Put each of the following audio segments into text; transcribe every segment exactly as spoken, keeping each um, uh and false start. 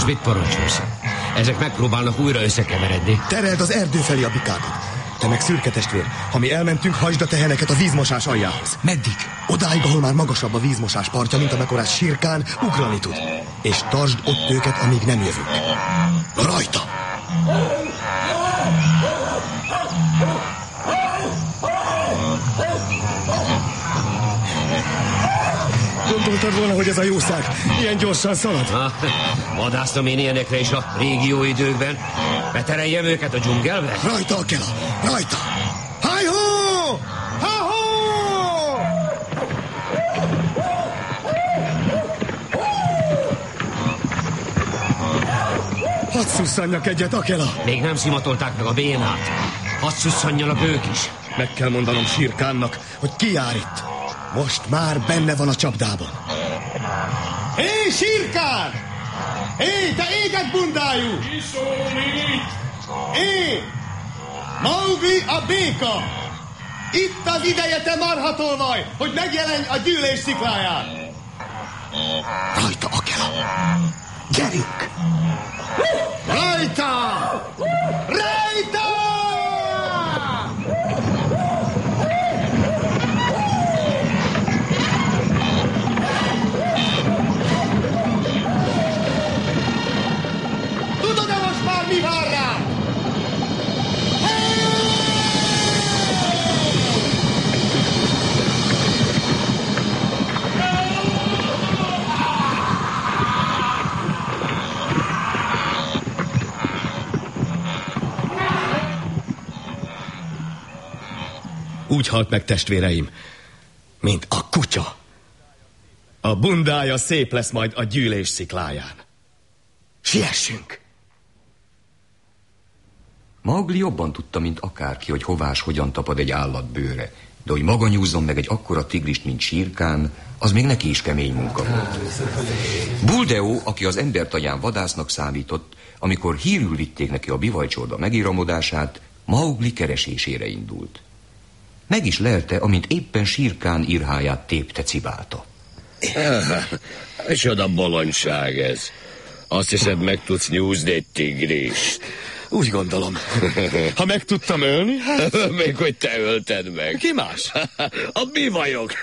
Most mit parancsolsz? Ezek megpróbálnak újra összekeveredni. Tereld az erdő felé a bikádat. Te meg szürke testvér, ha mi elmentünk, hajtsd a teheneket a vízmosás aljához. Meddig? Odáig, ahol már magasabb a vízmosás partja, mint amekkorát Sirkán ugrani tud. És tartsd ott őket, amíg nem jövünk. Na rajta! Gondoltad volna, hogy ez a jószág ilyen gyorsan szalad? Ha, vadásztam én ilyenekre is a régió időkben. Betereljem őket a dzsungelbe? Rajta, Akela! Rajta! Háj-hó! Há-hó! Hadd szusszanjak egyet, Akela! Még nem szimatolták meg a bénát. Hadd szusszanjanak ők is. Meg kell mondanom Sirkánnak, hogy ki jár itt. Most már benne van a csapdában. Hé, Sirkán! Hé, te éget bundájú! Ki szól itt? Én! Maugli a béka! Itt az ideje, te marhatolvaj, hogy megjelenj a gyűlés szikláján! Rajta, Akela! Gyerünk! Rajta! Rajta! Tudod-e most már, mi vár rám? Úgy halt meg, testvéreim, mint a kutya. A bundája szép lesz majd a gyűlés szikláján. Siessünk! Maugli jobban tudta, mint akárki, hogy hovás hogyan tapad egy állat bőre. De hogy maga nyúzzon meg egy akkora tigrist, mint Sirkán, az még neki is kemény munka volt. Buldeo, aki az embertaján vadásznak számított, amikor hírül vitték neki a bivajcsorda megíramodását, Maugli keresésére indult. Meg is lelte, amint éppen Sirkán irháját tépte cibálta. Micsoda bolondság ez. Azt hiszed, meg tudsz nyúzni egy tigrist? Úgy gondolom. Ha meg tudtam ölni, hát... Még hogy te ölted meg. Ki más? A bivajok.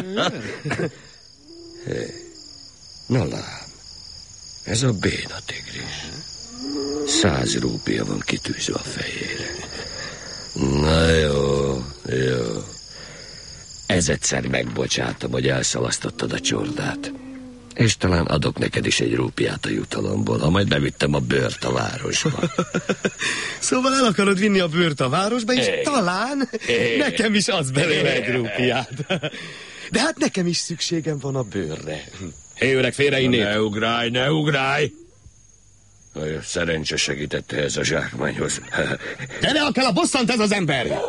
Na lám, ez a béna tigris. Száz rúpia van kitűzve a fejére. Na jó, jó. Ez egyszer megbocsátom, hogy elszalasztottad a csordát. És talán adok neked is egy rúpiát a jutalomból, ha majd bevittem a bőrt a városba. Szóval el akarod vinni a bőrt a városba, és Ég. talán Ég. nekem is az belőle egy rúpiát. De hát nekem is szükségem van a bőrre. Hé, öreg, félre innét. Ne ugrálj, ne ugrálj! Szerencse segített ehhez a zsákmányhoz. Gyere, Akela, bosszant ez az ember!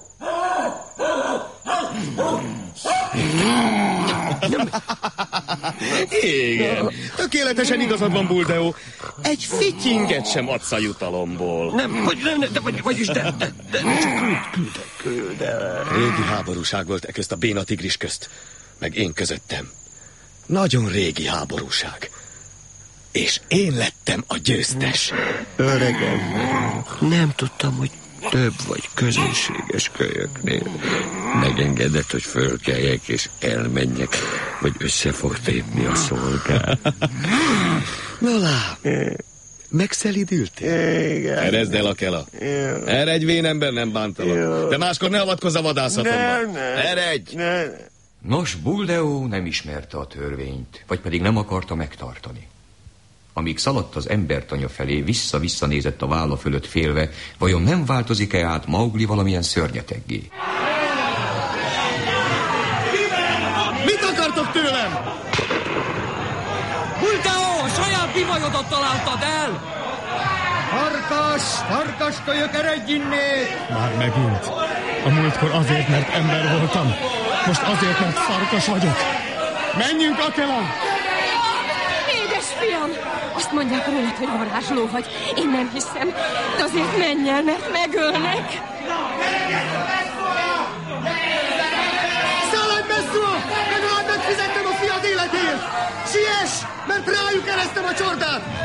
Igen, tökéletesen igazad van, Buldeo. Egy fityinget sem adsz a jutalomból. Nem, vagy nem, de vagy, vagyis de, de, de csak küld, küld, küld el. Régi háborúság volt e közt a béna tigris közt, meg én közöttem. Nagyon régi háborúság. És én lettem a győztes. Öregem, nem tudtam, hogy több vagy közönséges kölyöknél. Megengedett, hogy fölkeljek és elmenjek, vagy össze fog tépni a szolgál. Na lám, megszelidültél? Igen. Erezd el, Akela. Erre egy vén ember nem bántalak. De máskor ne avatkozz a vadászatomba. Nem, nem. Eredj! Nem. Nos, Buldeo nem ismerte a törvényt, vagy pedig nem akarta megtartani. Amíg szaladt az embertanya felé, vissza-vissza nézett a válla fölött félve, vajon nem változik-e át Maugli valamilyen szörnyeteggé? Mit akartok tőlem? Buldeo, saját bivajodat találtad el! Farkas, farkas kölyök, eredj innét! Már megint. A múltkor azért, mert ember voltam. Most azért, mert farkas vagyok. Menjünk, Akela! Édes fiam! Azt mondják rólad, hogy varázsló vagy. Én nem hiszem. De azért menj el, mert megölnek. Szaladj, Messzua! Legalább megfizettem a fiad életért! Siess, mert rájuk eresztem a csordát!